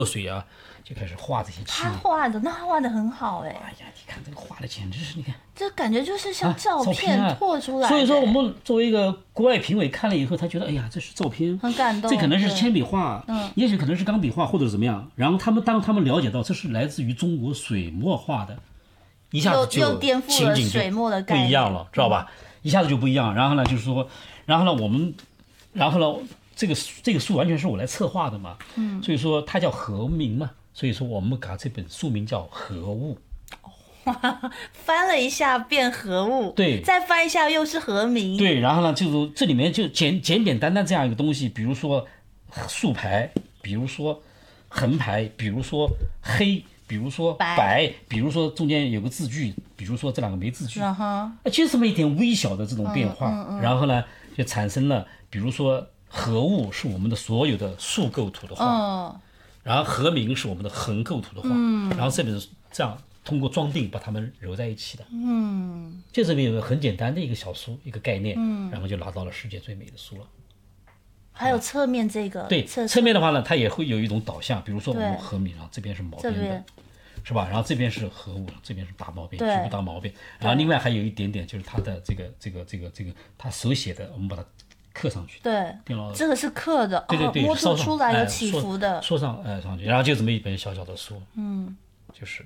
水啊，就开始画这些气。 他画的很好哎。 哎呀，你看这个画的简直是，你看这感觉就是像照片拓出来的。 所以说我们作为一个国外评委看了以后，他觉得哎呀，这是照片， 很感动。 这可能是铅笔画，也许可能是钢笔画或者怎么样。然后当他们了解到这是来自于中国水墨画的，一下子就又颠覆了水墨的概念， 不一样了，知道吧？一下子就不一样。然后呢，就是说，然后呢，这个书完全是我来策划的嘛，所以说它叫和名嘛，所以说我们把这本书名叫和物。 翻了一下变和物， 对， 再翻一下又是和名， 对，然后呢，就是这里面就简单这样一个东西，比如说竖排，比如说横排，比如说黑，比如说白，比如说中间有个字句，比如说这两个没字句，就这么一点微小的这种变化，然后呢就产生了，比如说和物是我们的所有的竖构图的画，然后和名是我们的横构图的画，然后这本这样。通过装订把它们揉在一起的，就这么一个很简单的一个小书，一个概念，然后就拿到了世界最美的书了。 还有侧面这个， 对，侧面的话呢，它也会有一种导向，比如说我们和名，然后这边是毛边的，是吧？然后这边是和物，这边是大毛边，局部大毛边，然后另外还有一点点就是它的这个，它手写的，我们把它刻上去。 对，这个是刻的， 对， 摸出来有起伏的， 说上上去，然后就这么一本小小的书，就是。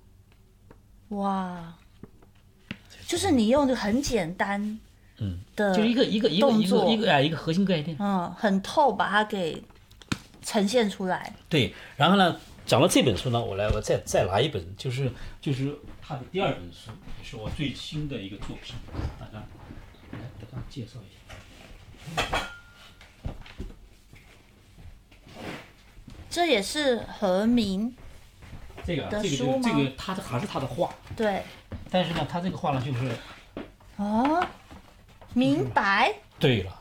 哇，就是你用的很简单，的， 就是一个核心概念， 很透，把它给呈现出来。对， 然后呢，讲了这本书呢，我再拿一本，就是他的第二本书，也是我最新的一个作品，大家介绍一下。 这也是和名。 这个它还是他的画， 对， 但是呢，他这个画呢就是明白。 对了，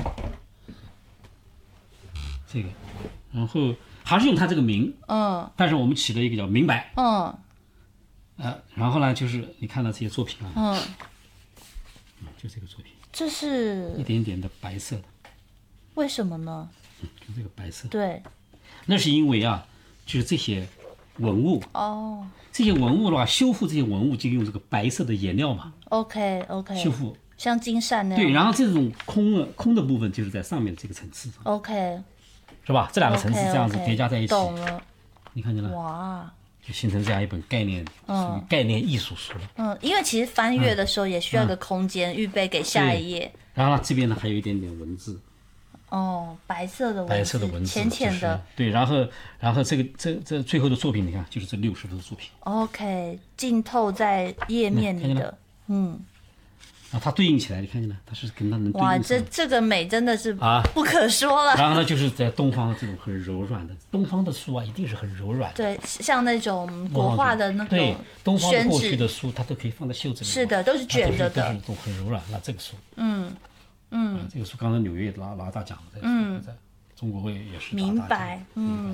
这个，然后还是用他这个名，但是我们起了一个叫明白，然后呢，就是你看到这些作品啊，就这个作品， 这是一点点的白色的， 为什么呢？ 就这个白色， 对， 那是因为啊，就是这些。文物这些文物的话，修复这些文物就用这个白色的颜料嘛。 OK， 修复像金闪那样。 对，然后这种空的部分就是在上面这个层次上。 OK， 是吧？这两个层次这样子叠加在一起， 懂了。 你看见了？ 哇， 就形成这样一本概念，属于概念艺术书了。 因为其实翻阅的时候也需要一个空间，预备给下一页。 然后这边呢还有一点点文字。 白色的文字，浅浅的。 对，然后这最后的作品，你看，就是这60幅的作品。 OK， 浸透在页面里的， 然后它对应起来，你看见了？它是跟它能对应。 哇，这个美真的是不可说了。 然后呢，就是在东方的这种很柔软的，东方的书啊，一定是很柔软的。 对，像那种国画的那种， 对，东方的过去的书，它都可以放在袖子里。 是的，都是卷着的， 都是这种很柔软。那这个书，这个书刚才纽约拿大奖的，在中国也是明白，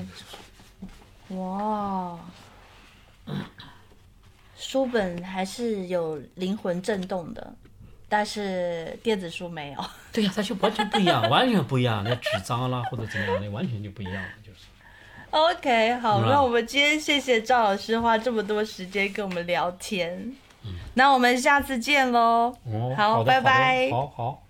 哇，书本还是有灵魂震动的，但是电子书没有。 对呀，它就完全不一样，完全不一样。那纸张啦或者怎么样的，完全就不一样了，就是。 OK， 好，那我们今天谢谢赵老师花这么多时间跟我们聊天，那我们下次见喽。 好， 拜拜。 好。